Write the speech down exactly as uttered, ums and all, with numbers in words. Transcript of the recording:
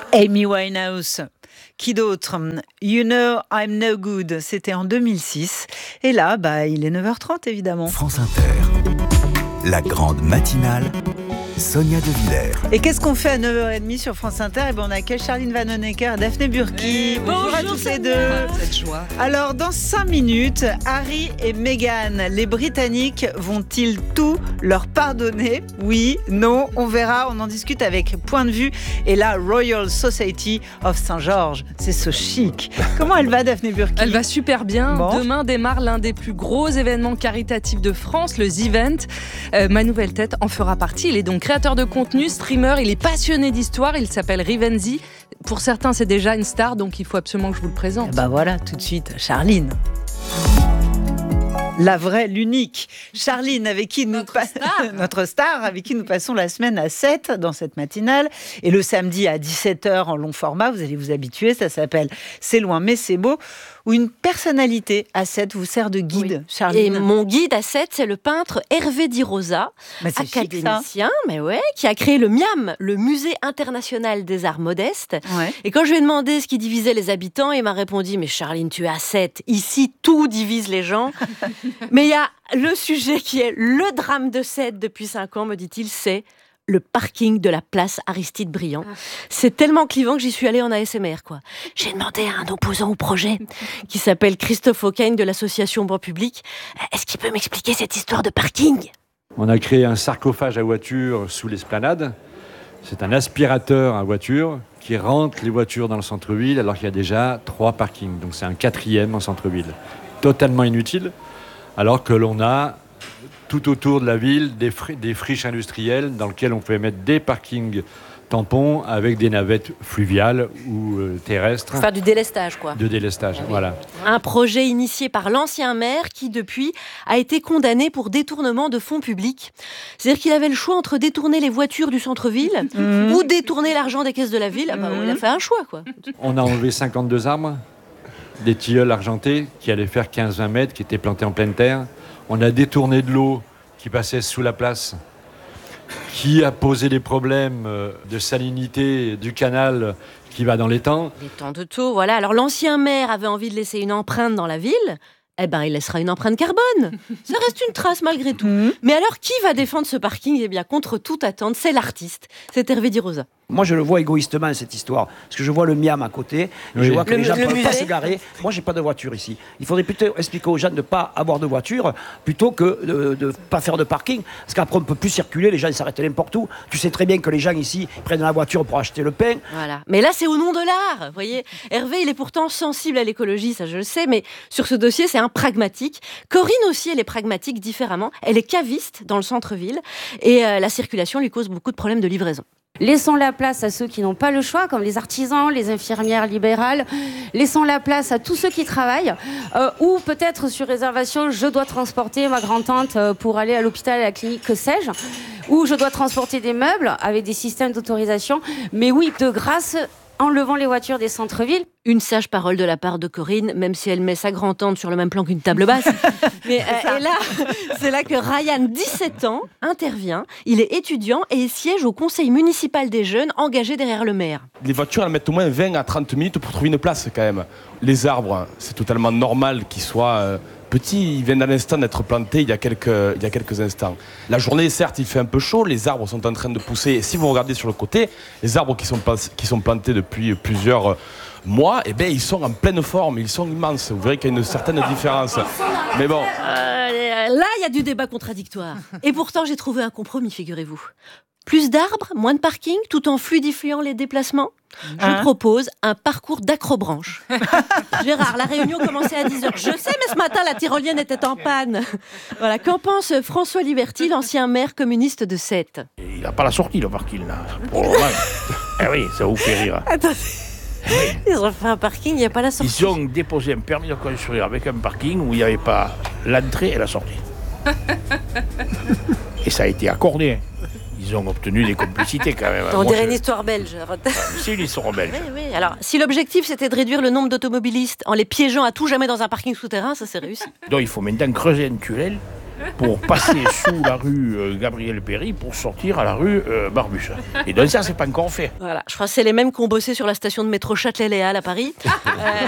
Amy Winehouse. Qui d'autre? You Know I'm No Good, c'était en deux mille six. Et là, bah, il est neuf heures trente évidemment. France Inter, la grande matinale, Sonia De Villers. Et qu'est-ce qu'on fait à neuf heures trente sur France Inter? Et ben on accueille Charline Vanhoenacker et Daphné Burki. Hey, bonjour, bonjour à tous les deux. Cette joie. Alors dans cinq minutes, Harry et Meghan, les Britanniques vont-ils tout leur pardonner? Oui, non, on verra, on en discute avec Point de Vue et la Royal Society of Saint-Georges. C'est so chic. Comment elle va, Daphné Burki? Elle va super bien. Bon. Demain démarre l'un des plus gros événements caritatifs de France, le Z-Event. Euh, ma nouvelle tête en fera partie. Il est donc créateur de contenu, streamer, il est passionné d'histoire, il s'appelle Rivenzi. Pour certains, c'est déjà une star, donc il faut absolument que je vous le présente. Bah voilà, tout de suite, Charline. La vraie, l'unique. Charline, avec qui nous notre, pa- star. notre star, avec qui nous passons la semaine à sept dans cette matinale. Et le samedi à dix-sept heures en long format, vous allez vous habituer, ça s'appelle C'est loin mais c'est beau, où une personnalité à sept vous sert de guide, Oui. Charline. Et mon guide à sept, c'est le peintre Hervé Di Rosa, Bah, c'est chic, ça. académicien, mais ouais, qui a créé le MIAM, le Musée international des arts modestes. Ouais. Et quand je lui ai demandé ce qui divisait les habitants, il m'a répondu « Mais Charline, tu es à sept, ici tout divise les gens. » Mais il y a le sujet qui est le drame de sept depuis cinq ans, me dit-il, c'est le parking de la place Aristide Briand. Ah. C'est tellement clivant que j'y suis allée en A S M R, quoi. J'ai demandé à un opposant au projet, qui s'appelle Christophe Aucagne de l'association Banc Public, est-ce qu'il peut m'expliquer cette histoire de parking? On a créé un sarcophage à voiture sous l'esplanade. C'est un aspirateur à voiture qui rentre les voitures dans le centre-ville alors qu'il y a déjà trois parkings. Donc c'est un quatrième en centre-ville. Totalement inutile, alors que l'on a tout autour de la ville des, fri- des friches industrielles dans lesquelles on peut mettre des parkings tampons avec des navettes fluviales ou euh, terrestres. Faire du délestage, quoi. De délestage, Ah oui. voilà. Un projet initié par l'ancien maire qui, depuis, a été condamné pour détournement de fonds publics. C'est-à-dire qu'il avait le choix entre détourner les voitures du centre-ville mmh. ou détourner l'argent des caisses de la ville. Ah bah, mmh. Il a fait un choix, quoi. On a enlevé cinquante-deux arbres, des tilleuls argentés qui allaient faire quinze à vingt mètres, qui étaient plantés en pleine terre. On a détourné de l'eau qui passait sous la place, qui a posé des problèmes de salinité du canal qui va dans l'étang. L'étang de Thau, voilà. Alors l'ancien maire avait envie de laisser une empreinte dans la ville. Eh ben, il laissera une empreinte carbone. Ça reste une trace malgré tout. Mmh. Mais alors, qui va défendre ce parking? Eh bien, contre toute attente, c'est l'artiste. C'est Hervé Di Rosa. Moi, je le vois égoïstement, cette histoire. Parce que je vois le MIAM à côté. Oui. Je vois que le, les gens ne peuvent musée. pas se garer. Moi, j'ai pas de voiture ici. Il faudrait plutôt expliquer aux gens de ne pas avoir de voiture plutôt que de ne pas faire de parking. Parce qu'après, on ne peut plus circuler. Les gens s'arrêtent n'importe où. Tu sais très bien que les gens ici prennent la voiture pour acheter le pain. Voilà. Mais là, c'est au nom de l'art. Vous voyez, Hervé, il est pourtant sensible à l'écologie, ça je le sais. Mais sur ce dossier, c'est un pragmatique. Corinne aussi, elle est pragmatique différemment. Elle est caviste dans le centre-ville. Et euh, la circulation lui cause beaucoup de problèmes de livraison. Laissons la place à ceux qui n'ont pas le choix, comme les artisans, les infirmières libérales. Laissons la place à tous ceux qui travaillent. Euh, ou peut-être sur réservation, je dois transporter ma grand-tante pour aller à l'hôpital, à la clinique, que sais-je. Ou je dois transporter des meubles avec des systèmes d'autorisation. Mais oui, de grâce, enlevant les voitures des centres-villes. Une sage parole de la part de Corinne, même si elle met sa grand-tante sur le même plan qu'une table basse. Mais euh, et là, c'est là que Ryan, dix-sept ans, intervient. Il est étudiant et il siège au conseil municipal des jeunes engagé derrière le maire. Les voitures, elles mettent au moins vingt à trente minutes pour trouver une place quand même. Les arbres, c'est totalement normal qu'ils soient euh, petits. Ils viennent à l'instant d'être plantés il y a quelques, il y a quelques instants. La journée, certes, il fait un peu chaud. Les arbres sont en train de pousser. Et si vous regardez sur le côté, les arbres qui sont, qui sont plantés depuis plusieurs... Euh, Moi, eh ben, ils sont en pleine forme, ils sont immenses. Vous verrez qu'il y a une certaine différence. Mais bon. Euh, là, il y a du débat contradictoire. Et pourtant, j'ai trouvé un compromis, figurez-vous. Plus d'arbres, moins de parking, tout en fluidifiant les déplacements. Je hein propose un parcours d'acrobranche. Gérard, la réunion commençait à dix heures. Je sais, mais ce matin, la tyrolienne était en panne. Voilà, qu'en pense François Liberty, l'ancien maire communiste de Sète? Il n'a pas la sortie, le parking, là. Pour le moment. Eh oui, ça vous fait rire. Attendez. Ils ont fait un parking, il n'y a pas la sortie. Ils ont déposé un permis de construire avec un parking où il n'y avait pas l'entrée et la sortie. Et ça a été accordé. Ils ont obtenu des complicités quand même. On Moi, dirait je... une histoire belge. C'est une histoire belge. Oui, oui. Alors, si l'objectif c'était de réduire le nombre d'automobilistes en les piégeant à tout jamais dans un parking souterrain, ça s'est réussi. Donc il faut maintenant creuser un tunnel pour passer sous la rue euh, Gabriel Péry pour sortir à la rue euh, Barbus. Et donc ça, c'est pas encore fait. Voilà, je crois que c'est les mêmes qui ont bossé sur la station de métro Châtelet-Léal à Paris. Euh,